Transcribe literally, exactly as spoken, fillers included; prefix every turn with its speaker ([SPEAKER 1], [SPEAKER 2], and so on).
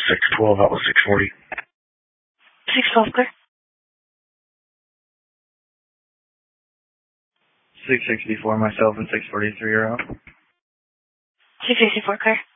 [SPEAKER 1] six twelve, that was six forty.
[SPEAKER 2] six twelve, clear.
[SPEAKER 3] six sixty-four, myself, and six forty-three are out.
[SPEAKER 2] six sixty-four, clear.